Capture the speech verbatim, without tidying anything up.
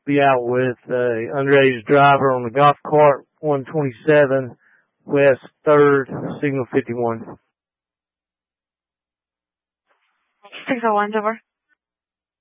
be out with a underage driver on the golf cart, one twenty-seven West third, signal fifty-one. six oh one's over.